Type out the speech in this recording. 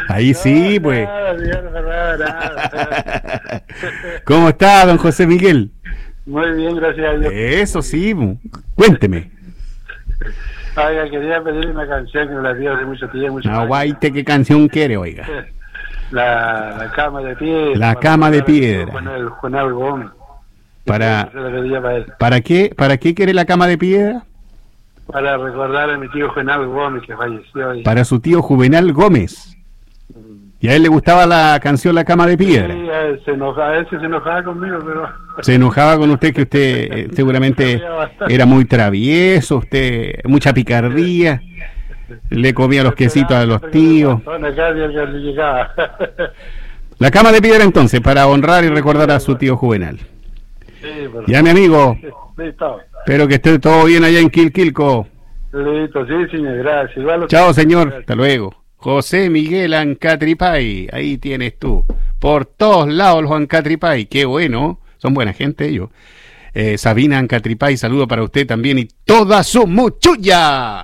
Ahí sí, pues. Nada. ¿Cómo está, don José Miguel? Muy bien, gracias a Dios. Eso sí, cuénteme. Oiga, quería pedirle una canción que me la pido hace mucho tiempo. Aguaite, ¿qué canción quiere, oiga? La cama de piedra. La cama de piedra. Juanal Gómez. ¿Para qué quiere la cama de piedra? Para recordar a mi tío Juvenal Gómez, que falleció ahí. Para su tío Juvenal Gómez. ¿Y a él le gustaba la canción La cama de piedra? Sí, a veces se enojaba conmigo, pero... Se enojaba con usted, que usted seguramente era muy travieso, usted, mucha picardía, le comía los quesitos a los tíos. La cama de piedra entonces, para honrar y recordar a su tío Juvenal. Sí, ya, mi amigo. Listo. Espero que esté todo bien allá en Quilquilco. Listo, sí, señor, gracias. Chao, señor, hasta luego. José Miguel Ancatripay, ahí tienes tú. Por todos lados los Ancatripay, qué bueno, son buena gente ellos. Sabina Ancatripay, saludo para usted también y toda su muchulla.